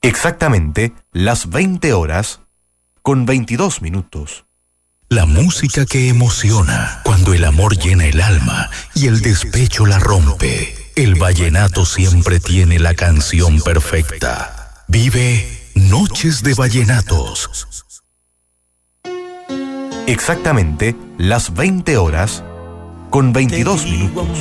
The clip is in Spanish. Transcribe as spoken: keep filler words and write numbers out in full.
Exactamente las veinte horas con veintidós minutos. La música que emociona cuando el amor llena el alma y el despecho la rompe. El vallenato siempre tiene la canción perfecta. Vive Noches de Vallenatos. Exactamente las veinte horas con veintidós minutos.